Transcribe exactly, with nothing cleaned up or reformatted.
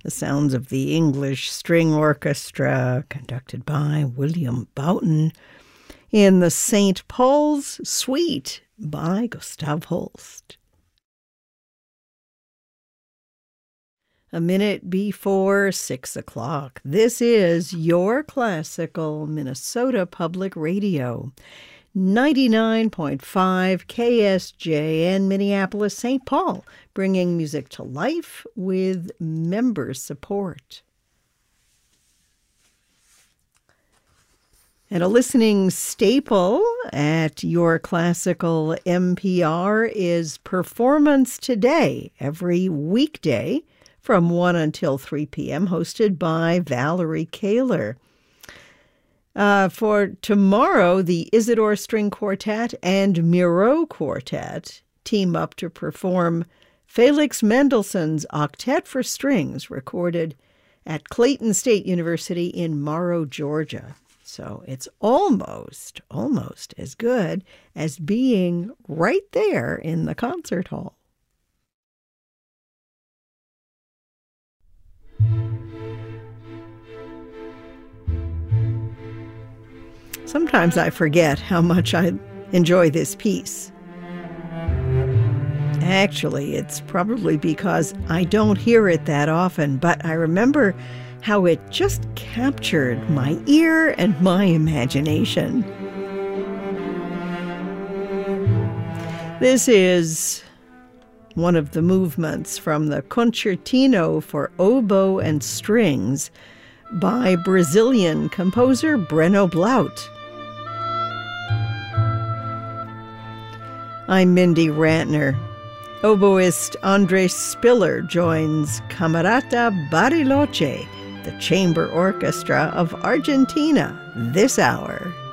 The sounds of the English String Orchestra, conducted by William Boughton, in the Saint Paul's Suite by Gustav Holst. A minute before six o'clock. This is your classical Minnesota Public Radio. ninety-nine point five K S J N Minneapolis, Saint Paul, bringing music to life with member support. And a listening staple at your classical M P R is Performance Today, every weekday from one until three p.m., hosted by Valerie Kaler. Uh, for tomorrow, the Isidore String Quartet and Miro Quartet team up to perform Felix Mendelssohn's Octet for Strings, recorded at Clayton State University in Morrow, Georgia. So it's almost, almost as good as being right there in the concert hall. Sometimes I forget how much I enjoy this piece. Actually, it's probably because I don't hear it that often, but I remember how it just captured my ear and my imagination. This is one of the movements from the Concertino for Oboe and Strings by Brazilian composer Breno Blaut. I'm Mindy Rantner. Oboist Andres Spiller joins Camerata Bariloche, the chamber orchestra of Argentina, this hour.